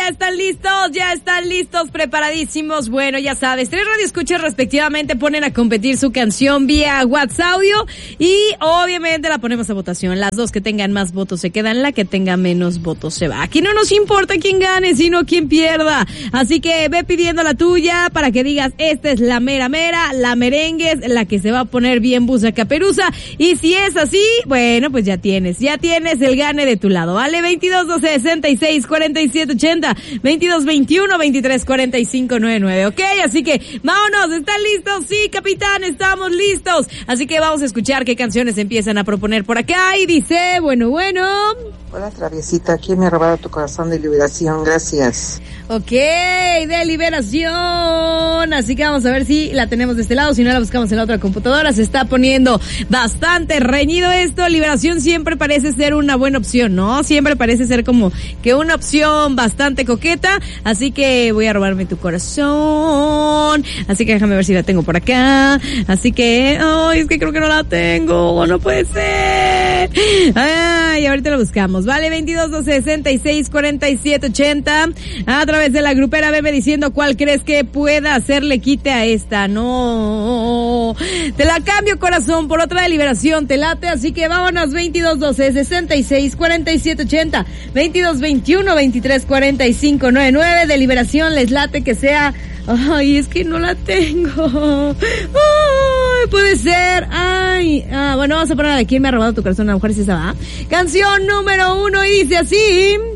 ya están listos, preparadísimos. Bueno, ya sabes, 3 radioescuchas respectivamente ponen a competir su canción vía WhatsApp Audio y obviamente la ponemos a votación. Las 2 que tengan más votos se quedan, la que tenga menos votos se va. Aquí no nos importa quién gane, sino quién pierda. Así que ve pidiendo la tuya para que digas, esta es la mera, la merengue es la que se va a poner bien busa caperuza. Y si es así, bueno, pues ya tienes el gane de tu lado, ¿vale? 22 12 66 47 80, 22 21 23 45 99, ¿ok? Así que vámonos, ¿están listos? Sí, capitán, estamos listos. Así que vamos a escuchar qué canciones empiezan a proponer por acá y dice, bueno. Hola, Traviesita, ¿quién me ha robado tu corazón de liberación? Gracias. Ok, de liberación. Así que vamos a ver si la tenemos de este lado, si no la buscamos en la otra computadora. Se está poniendo bastante reñido esto. Liberación siempre parece ser una buena opción, ¿no? Siempre parece ser como que una opción bastante coqueta. Así que voy a robarme tu corazón. Así que déjame ver si la tengo por acá. Así que, es que creo que no la tengo. No puede ser. Ay, ahorita la buscamos. Vale, 22 12 66 47 80. A través de la grupera, veme diciendo cuál crees que pueda hacerle quite a esta. No. Te la cambio, corazón, por otra de liberación. Te late, así que vámonos. 22 12 66 47 80. 22 21 23 45 99. De liberación, les late que sea. Ay, es que no la tengo. Ay, puede ser. Bueno, vamos a poner de quién me ha robado tu corazón. A lo mejor sí esa va. Canción número 1 y dice así.